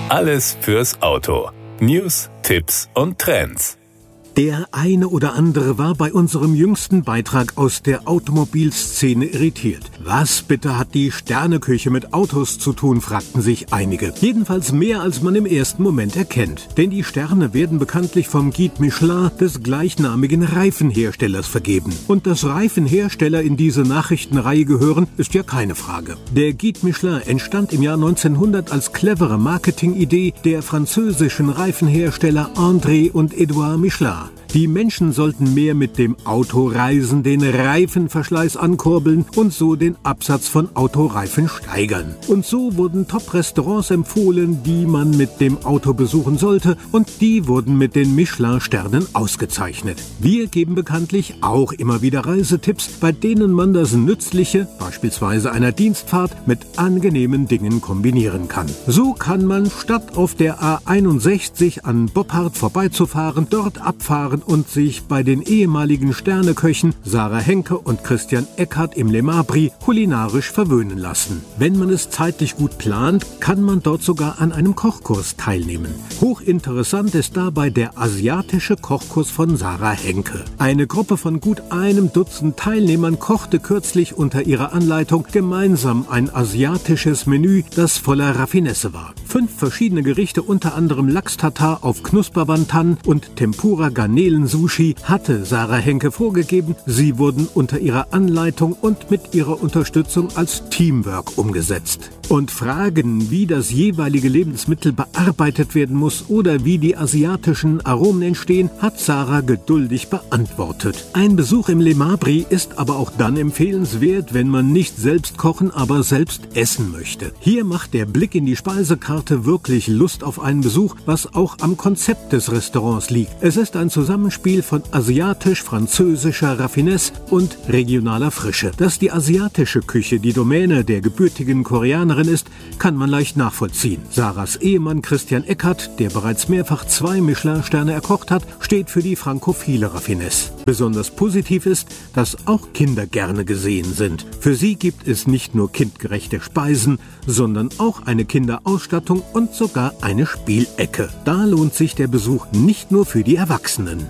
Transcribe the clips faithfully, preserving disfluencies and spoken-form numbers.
Alles fürs Auto. News, Tipps und Trends. Der eine oder andere war bei unserem jüngsten Beitrag aus der Automobilszene irritiert. Was bitte hat die Sterneküche mit Autos zu tun, fragten sich einige. Jedenfalls mehr, als man im ersten Moment erkennt. Denn die Sterne werden bekanntlich vom Guide Michelin, des gleichnamigen Reifenherstellers, vergeben. Und dass Reifenhersteller in diese Nachrichtenreihe gehören, ist ja keine Frage. Der Guide Michelin entstand im Jahr neunzehnhundert als clevere Marketingidee der französischen Reifenhersteller André und Edouard Michelin. Die Menschen sollten mehr mit dem Auto reisen, den Reifenverschleiß ankurbeln und so den Absatz von Autoreifen steigern. Und so wurden Top-Restaurants empfohlen, die man mit dem Auto besuchen sollte, und die wurden mit den Michelin-Sternen ausgezeichnet. Wir geben bekanntlich auch immer wieder Reisetipps, bei denen man das Nützliche, beispielsweise einer Dienstfahrt, mit angenehmen Dingen kombinieren kann. So kann man statt auf der A einundsechzig an Boppard vorbeizufahren, dort abfahren und sich bei den ehemaligen Sterneköchen Sarah Henke und Christian Eckhardt im Le Mabry kulinarisch verwöhnen lassen. Wenn man es zeitlich gut plant, kann man dort sogar an einem Kochkurs teilnehmen. Hochinteressant ist dabei der asiatische Kochkurs von Sarah Henke. Eine Gruppe von gut einem Dutzend Teilnehmern kochte kürzlich unter ihrer Anleitung gemeinsam ein asiatisches Menü, das voller Raffinesse war. Fünf verschiedene Gerichte, unter anderem Lachs-Tatar auf Knusperwantan und Tempura Garnelen-Sushi, hatte Sarah Henke vorgegeben. Sie wurden unter ihrer Anleitung und mit ihrer Unterstützung als Teamwork umgesetzt. Und Fragen, wie das jeweilige Lebensmittel bearbeitet werden muss oder wie die asiatischen Aromen entstehen, hat Sarah geduldig beantwortet. Ein Besuch im Le Mabry ist aber auch dann empfehlenswert, wenn man nicht selbst kochen, aber selbst essen möchte. Hier macht der Blick in die Speisekarte wirklich Lust auf einen Besuch, was auch am Konzept des Restaurants liegt. Es ist ein Zusammenspiel von asiatisch-französischer Raffinesse und regionaler Frische. Dass die asiatische Küche die Domäne der gebürtigen Koreanerin ist, kann man leicht nachvollziehen. Sarahs Ehemann Christian Eckhardt, der bereits mehrfach zwei Michelin-Sterne erkocht hat, steht für die frankophile Raffinesse. Besonders positiv ist, dass auch Kinder gerne gesehen sind. Für sie gibt es nicht nur kindgerechte Speisen, sondern auch eine Kinderausstattung und sogar eine Spielecke. Da lohnt sich der Besuch nicht nur für die Erwachsenen.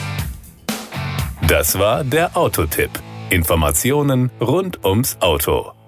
Das war der Autotipp. Informationen rund ums Auto.